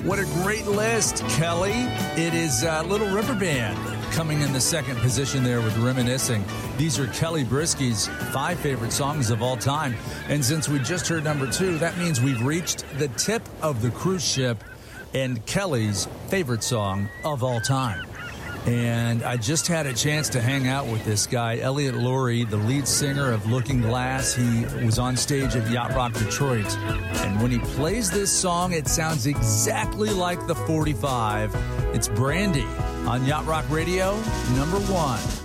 What a great list, Kelly. It is Little River Band coming in the second position there with Reminiscing. These are Kelly Brisky's 5 favorite songs of all time. And since we just heard number 2, that means we've reached the tip of the cruise ship and Kelly's favorite song of all time. And I just had a chance to hang out with this guy, Elliot Lurie, the lead singer of Looking Glass. He was on stage at Yacht Rock Detroit. And when he plays this song, it sounds exactly like the 45. It's Brandy on Yacht Rock Radio, number 1.